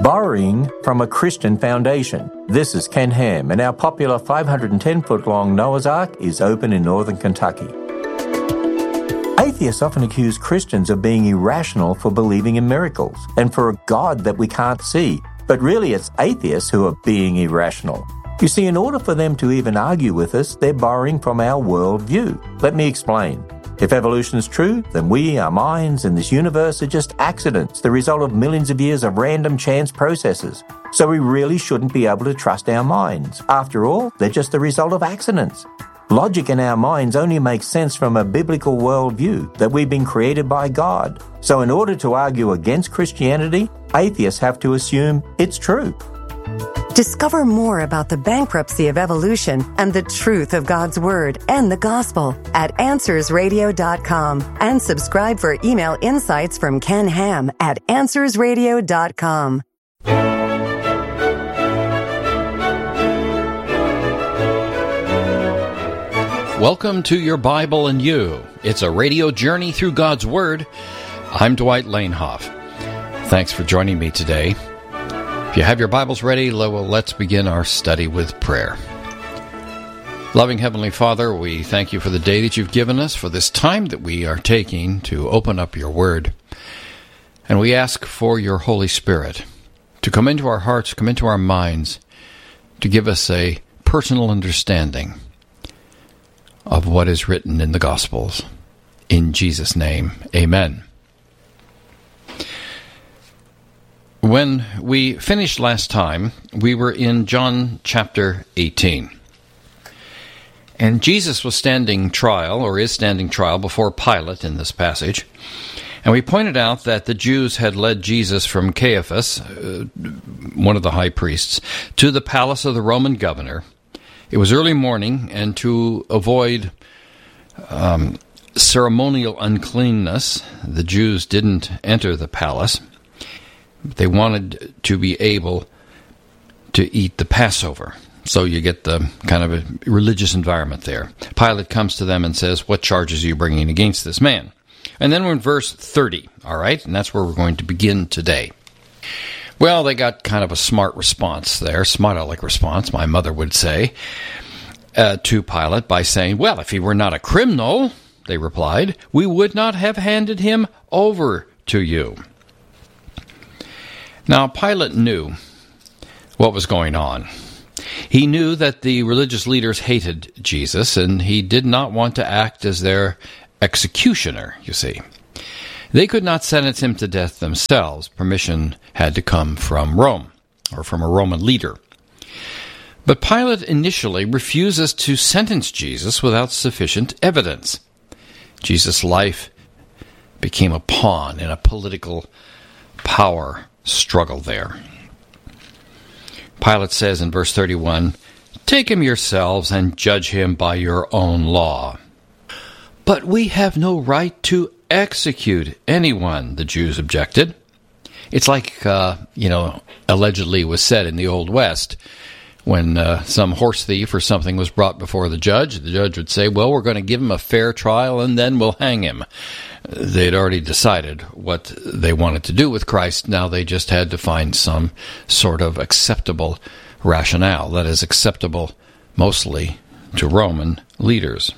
borrowing from a Christian foundation. This is Ken Ham, and our popular 510-foot-long Noah's Ark is open in northern Kentucky. Atheists often accuse Christians of being irrational for believing in miracles and for a God that we can't see. But really, it's atheists who are being irrational. You see, in order for them to even argue with us, they're borrowing from our worldview. Let me explain. If evolution is true, then we, our minds, and this universe are just accidents, the result of millions of years of random chance processes. So we really shouldn't be able to trust our minds. After all, they're just the result of accidents. Logic in our minds only makes sense from a biblical worldview, that we've been created by God. So in order to argue against Christianity, atheists have to assume it's true. Discover more about the bankruptcy of evolution and the truth of God's Word and the Gospel at AnswersRadio.com and subscribe for email insights from Ken Ham at AnswersRadio.com. Welcome to Your Bible and You. It's a radio journey through God's Word. I'm Dwight Lanehoff. Thanks for joining me today. If you have your Bibles ready, let's begin our study with prayer. Loving Heavenly Father, we thank you for the day that you've given us, for this time that we are taking to open up your Word. And we ask for your Holy Spirit to come into our hearts, come into our minds, to give us a personal understanding of what is written in the Gospels. In Jesus' name, amen. When we finished last time, we were in John chapter 18. And Jesus was standing trial, or is standing trial, before Pilate in this passage. And we pointed out that the Jews had led Jesus from Caiaphas, one of the high priests, to the palace of the Roman governor. It was early morning, and to avoid ceremonial uncleanness, the Jews didn't enter the palace. They wanted to be able to eat the Passover. So you get the kind of a religious environment there. Pilate comes to them and says, "What charges are you bringing against this man?" And then we're in verse 30, all right? And that's where we're going to begin today. Well, they got kind of a smart response there, smart-aleck response, my mother would say, to Pilate by saying, "Well, if he were not a criminal," they replied, "we would not have handed him over to you." Now, Pilate knew what was going on. He knew that the religious leaders hated Jesus, and he did not want to act as their executioner, you see. They could not sentence him to death themselves. Permission had to come from Rome, or from a Roman leader. But Pilate initially refuses to sentence Jesus without sufficient evidence. Jesus' life became a pawn in a political power struggle there. Pilate says in verse 31, "Take him yourselves and judge him by your own law." "But we have no right to execute anyone," the Jews objected. It's like, allegedly was said in the Old West, when some horse thief or something was brought before the judge would say, "Well, we're going to give him a fair trial and then we'll hang him." They'd already decided what they wanted to do with Christ. Now they just had to find some sort of acceptable rationale that is acceptable mostly to Roman leaders.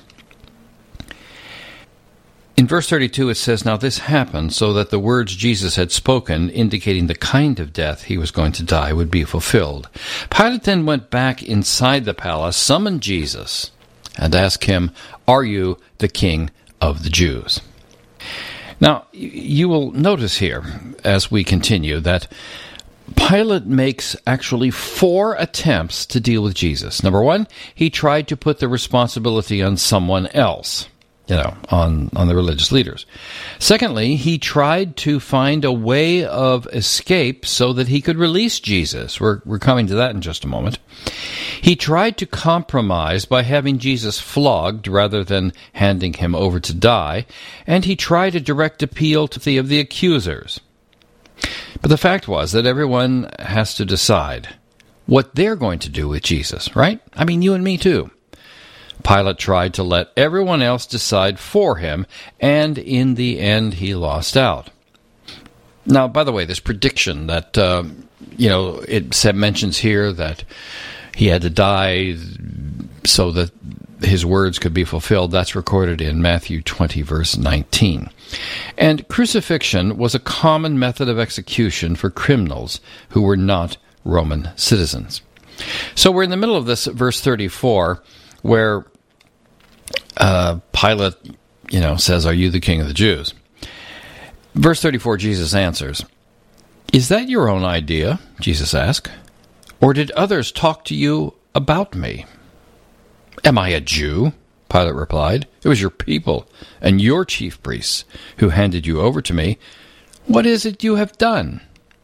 In verse 32 it says, "Now this happened so that the words Jesus had spoken, indicating the kind of death he was going to die, would be fulfilled. Pilate then went back inside the palace, summoned Jesus, and asked him, 'Are you the King of the Jews?'" Now, you will notice here, as we continue, that Pilate makes actually 4 attempts to deal with Jesus. Number 1, he tried to put the responsibility on someone else, on the religious leaders. Secondly, he tried to find a way of escape so that he could release Jesus. We're coming to that in just a moment. He tried to compromise by having Jesus flogged rather than handing him over to die, and he tried a direct appeal to the accusers. But the fact was that everyone has to decide what they're going to do with Jesus, right? I mean, you and me too. Pilate tried to let everyone else decide for him, and in the end he lost out. Now, by the way, this prediction that, it mentions here that he had to die so that his words could be fulfilled, that's recorded in Matthew 20, verse 19. And crucifixion was a common method of execution for criminals who were not Roman citizens. So we're in the middle of this verse 34, where Pilate, says, "Are you the king of the Jews?" Verse 34, Jesus answers, "Is that your own idea?" Jesus asked. "Or did others talk to you about me?" "Am I a Jew?" Pilate replied. "It was your people and your chief priests who handed you over to me. What is it you have done?"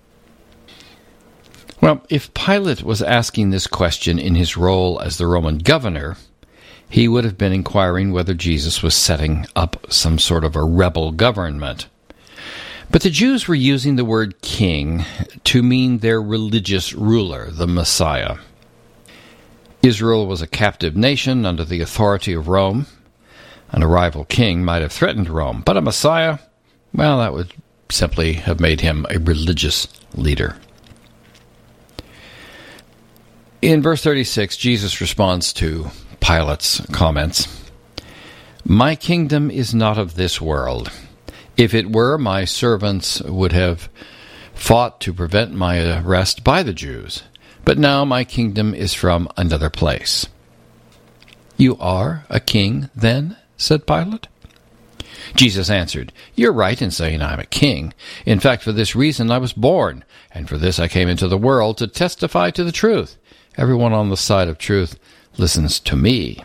Well, if Pilate was asking this question in his role as the Roman governor, he would have been inquiring whether Jesus was setting up some sort of a rebel government. But the Jews were using the word king to mean their religious ruler, the Messiah. Israel was a captive nation under the authority of Rome. An rival king might have threatened Rome, but a Messiah, well, that would simply have made him a religious leader. In verse 36, Jesus responds to Pilate's comments. "My kingdom is not of this world. If it were, my servants would have fought to prevent my arrest by the Jews. But now my kingdom is from another place." "You are a king, then?" said Pilate. Jesus answered, "You're right in saying I'm a king. In fact, for this reason I was born, and for this I came into the world, to testify to the truth. Everyone on the side of truth listens to me."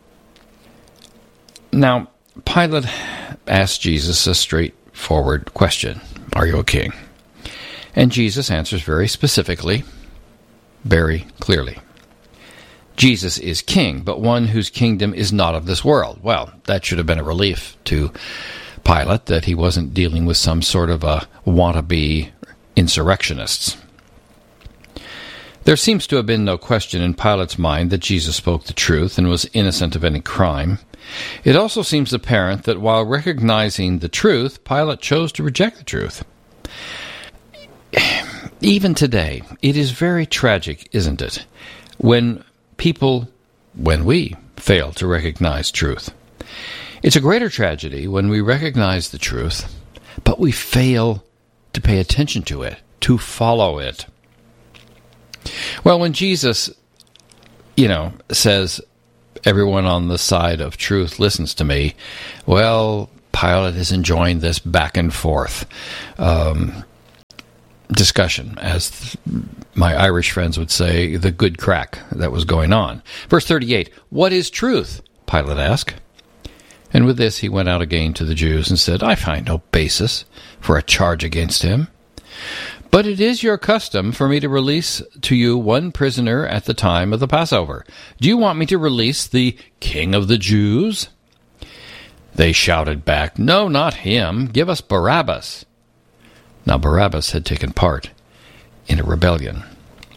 Now, Pilate asked Jesus a straightforward question. Are you a king? And Jesus answers very specifically, very clearly. Jesus is king, but one whose kingdom is not of this world. Well, that should have been a relief to Pilate, that he wasn't dealing with some sort of a wannabe insurrectionists. There seems to have been no question in Pilate's mind that Jesus spoke the truth and was innocent of any crime. It also seems apparent that while recognizing the truth, Pilate chose to reject the truth. Even today, it is very tragic, isn't it, when we fail to recognize truth. It's a greater tragedy when we recognize the truth, but we fail to pay attention to it, to follow it. Well, when Jesus, says, everyone on the side of truth listens to me, well, Pilate is enjoying this back and forth discussion, as my Irish friends would say, the good crack that was going on. Verse 38, "What is truth?" Pilate asked. And with this he went out again to the Jews and said, "I find no basis for a charge against him. But it is your custom for me to release to you one prisoner at the time of the Passover. Do you want me to release the King of the Jews?" They shouted back, "No, not him. Give us Barabbas." Now Barabbas had taken part in a rebellion.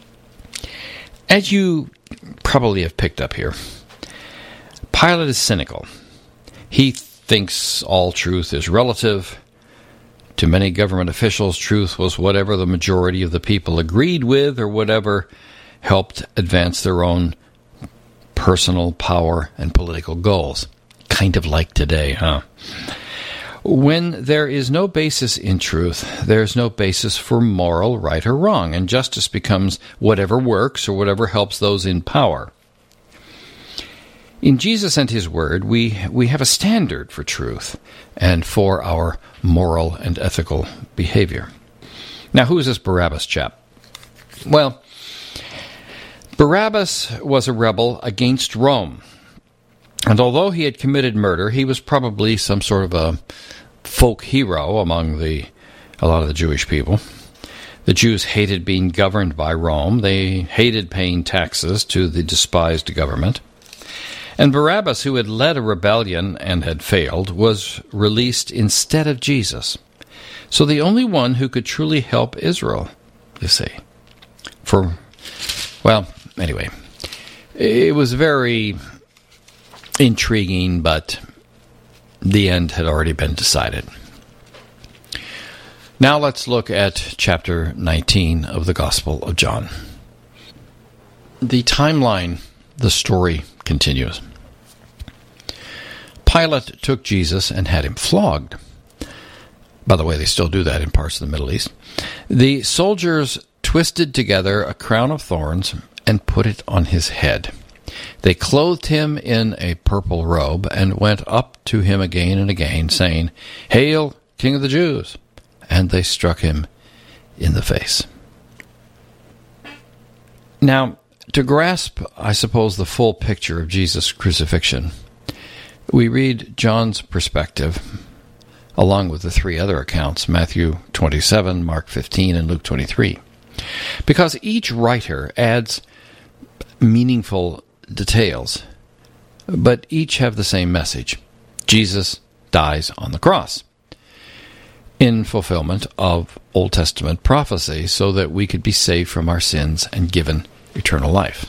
As you probably have picked up here, Pilate is cynical. He thinks all truth is relative. To many government officials, truth was whatever the majority of the people agreed with or whatever helped advance their own personal power and political goals. Kind of like today, huh? When there is no basis in truth, there is no basis for moral right or wrong, and justice becomes whatever works or whatever helps those in power. In Jesus and his word, we have a standard for truth and for our moral and ethical behavior. Now, who is this Barabbas chap? Well, Barabbas was a rebel against Rome. And although he had committed murder, he was probably some sort of a folk hero among a lot of the Jewish people. The Jews hated being governed by Rome. They hated paying taxes to the despised government. And Barabbas, who had led a rebellion and had failed, was released instead of Jesus. So the only one who could truly help Israel, you see. Anyway, it was very intriguing, but the end had already been decided. Now let's look at chapter 19 of the Gospel of John. The timeline, the story continues. Pilate took Jesus and had him flogged. By the way, they still do that in parts of the Middle East. The soldiers twisted together a crown of thorns and put it on his head. They clothed him in a purple robe and went up to him again and again, saying, "Hail, King of the Jews!" And they struck him in the face. Now, to grasp, I suppose, the full picture of Jesus' crucifixion, we read John's perspective, along with the three other accounts, Matthew 27, Mark 15, and Luke 23. Because each writer adds meaningful details, but each have the same message. Jesus dies on the cross in fulfillment of Old Testament prophecy so that we could be saved from our sins and given eternal life.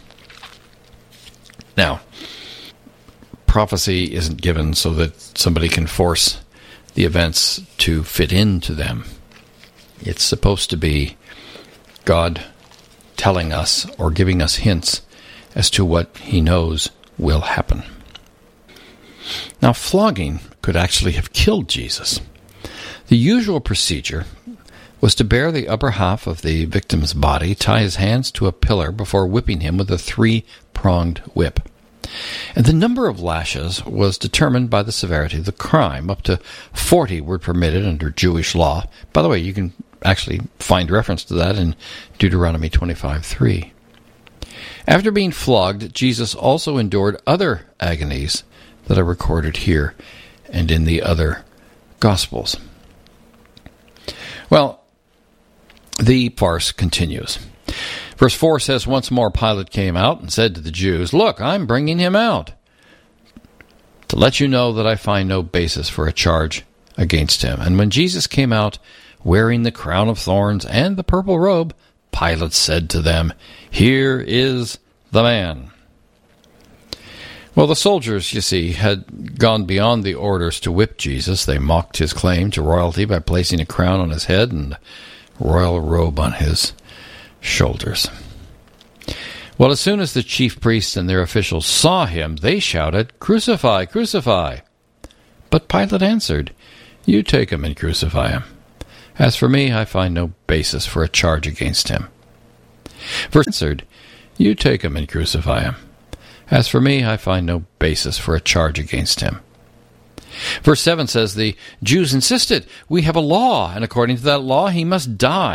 Now, prophecy isn't given so that somebody can force the events to fit into them. It's supposed to be God telling us or giving us hints as to what he knows will happen. Now, flogging could actually have killed Jesus. The usual procedure was to bear the upper half of the victim's body, tie his hands to a pillar before whipping him with a 3-pronged whip. And the number of lashes was determined by the severity of the crime. Up to 40 were permitted under Jewish law. By the way, you can actually find reference to that in Deuteronomy 25:3. After being flogged, Jesus also endured other agonies that are recorded here and in the other Gospels. Well, the farce continues. Verse 4 says, "Once more Pilate came out and said to the Jews, 'Look, I'm bringing him out to let you know that I find no basis for a charge against him.' And when Jesus came out, wearing the crown of thorns and the purple robe, Pilate said to them, 'Here is the man.'" Well, the soldiers, you see, had gone beyond the orders to whip Jesus. They mocked his claim to royalty by placing a crown on his head and a royal robe on his shoulders. Well, as soon as the chief priests and their officials saw him, they shouted, "Crucify, crucify!" But Pilate answered, "You take him and crucify him. As for me, I find no basis for a charge against him." Verse answered, "You take him and crucify him. As for me, I find no basis for a charge against him." Verse 7 says, the Jews insisted, "We have a law, and according to that law he must die."